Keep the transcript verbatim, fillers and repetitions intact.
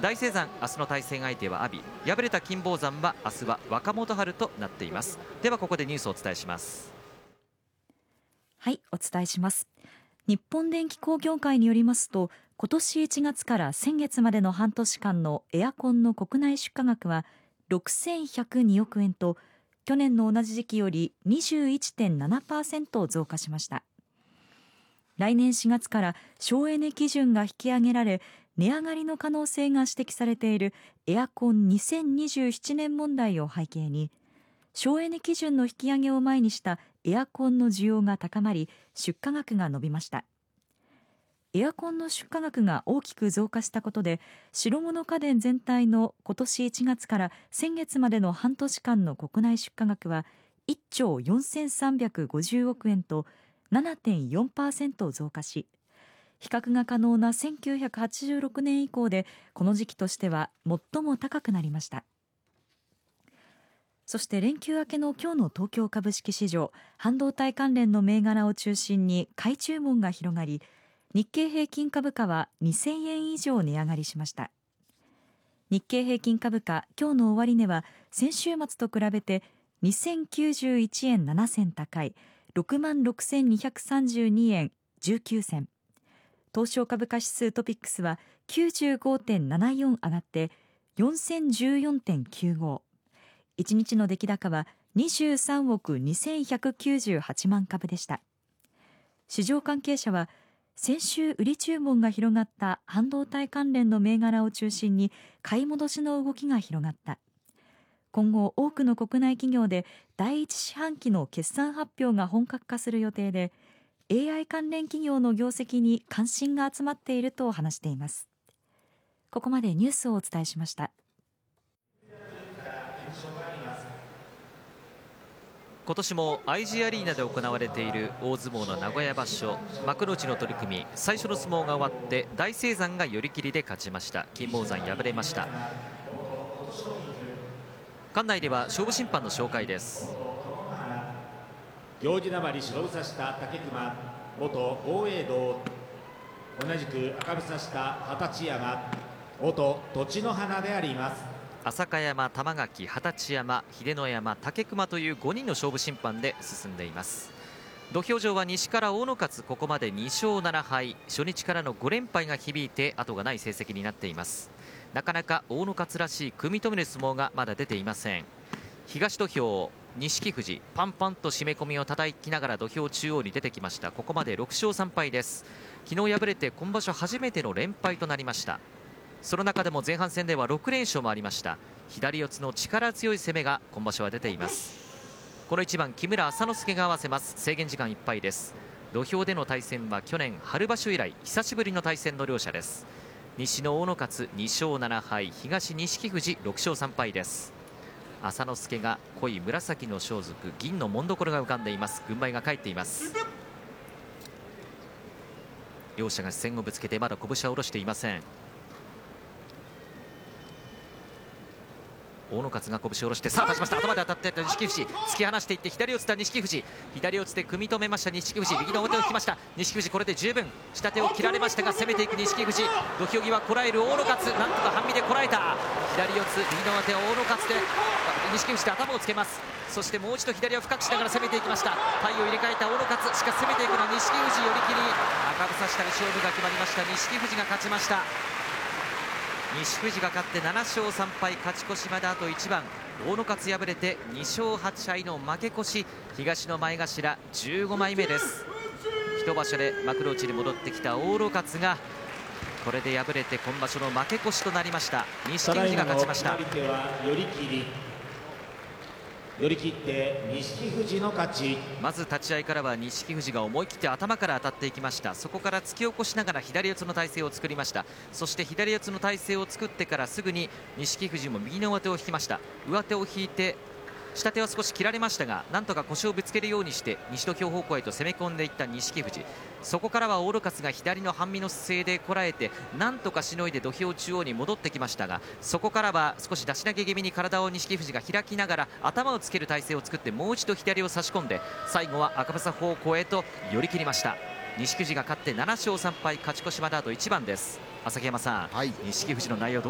大青山、明日の対戦相手は阿炎、敗れた金峰山は明日は若元春となっています。ではここでニュースをお伝えします。 はい、お伝えします。日本電機工業会によりますと、今年いちがつから先月までの半年間のエアコンの国内出荷額はろくせんひゃくにおくえんと、去年の同じ時期より にじゅういってんななパーセント 増加しました。来年しがつから省エネ基準が引き上げられ、値上がりの可能性が指摘されているエアコンにせんにじゅうななねん問題を背景に、省エネ基準の引き上げを前にしたエアコンの需要が高まり、出荷額が伸びました。エアコンの出荷額が大きく増加したことで、白物家電全体の今年いちがつから先月までの半年間の国内出荷額はいっちょうよんせんさんびゃくごじゅうおくえんと ななてんよんパーセント 増加し、比較が可能なせんきゅうひゃくはちじゅうろくねん以降でこの時期としては最も高くなりました。そして連休明けの今日の東京株式市場、半導体関連の銘柄を中心に買い注文が広がり、日経平均株価はにせんえん以上値上がりしました。日経平均株価、今日の終値は先週末と比べてにせんきゅうじゅういちえんななせん高い ろくまんろくせんにひゃくさんじゅうにえんじゅうきゅうせん。東証株価指数トピックスは きゅうじゅうごてんななよん 上がってよんせんじゅうよんてんきゅうご。いちにちの出来高はにじゅうさんおくにせんひゃくきゅうじゅうはちまんかぶでした。市場関係者は、先週売り注文が広がった半導体関連の銘柄を中心に買い戻しの動きが広がった。今後多くの国内企業で第一四半期の決算発表が本格化する予定で、 エーアイ 関連企業の業績に関心が集まっていると話しています。ここまでニュースをお伝えしました。 今年も アイジー アリーナで行われている大相撲の名古屋場所、幕内の取組、最初の相撲が終わって大青山が寄り切りで勝ちました。金峰山敗れました。館内では勝負審判の紹介です。 行司なまり白房下竹熊元豪栄道、同じく赤房下二十山元栃の花であります。 浅香山、玉垣、二十山、秀ノ山、竹熊というごにんの勝負審判で進んでいます。土俵上は西から大野勝、ここまでにしょうななはい、初日からのごれんぱいが響いて後がない成績になっています。なかなか大野勝らしい組み止める相撲がまだ出ていません。東土俵、錦富士パンパンと締め込みを叩きながら土俵中央に出てきました。ここまでろくしょうさんぱいです。昨日敗れて今場所初めての連敗となりました。その中でも前半戦ではろくれんしょうもありました。左四つの力強い攻めが今場所は出ています。この一番、木村朝之助が合わせます。制限時間いっぱいです。土俵での対戦は去年春場所以来久しぶりの対戦の両者です。西の大野勝にしょうななはい、東錦富士ろくしょうさんぱいです。朝之助が濃い紫の装束、銀の紋所が浮かんでいます。軍配が返っています。両者が視線をぶつけてまだ拳は下ろしていません。大野勝が拳を下ろして、さあ立ちました。頭で当たっていった錦富士、突き放していって左四つだ錦富士、左四つで組み止めました錦富士、右の表を引きました錦富士、これで十分下手を切られましたが攻めていく錦富士、土俵際こらえる大野勝、なんとか半身でこらえた。左四つ右の表を大野勝で錦富士で頭をつけます。そしてもう一度左を深くしながら攻めていきました。体を入れ替えた大野勝、しかし攻めていくのは錦富士、寄り切り、赤房下に勝負が決まりました。錦富士が勝ちました。錦富士が勝ってななしょうさんぱい、勝ち越しまであといちばん。大野勝敗れてにしょうはちはいの負け越し、東の前頭じゅうごまいめです。一場所で幕内に戻ってきた大野勝がこれで敗れて今場所の負け越しとなりました。錦富士が勝ちました。 寄り切って錦富士の勝ち。 まず立ち合いからは錦富士が思い切って頭から当たっていきました。そこから突き起こしながら左四つの体勢を作りました。そして左四つの体勢を作ってからすぐに錦富士も右の上手を引きました。上手を引いて下手は少し切られましたが、なんとか腰をぶつけるようにして西土俵方向へと攻め込んでいった錦富士。そこからは大野勝が左の半身の姿勢でこらえて、なんとかしのいで土俵中央に戻ってきましたが、そこからは少し出し投げ気味に体を錦富士が開きながら頭をつける体勢を作って、もう一度左を差し込んで最後は赤房方向へと寄り切りました。錦富士が勝ってななしょうさんぱい、勝ち越しまであといちばんです。朝木山さん、はい、錦富士の内容ど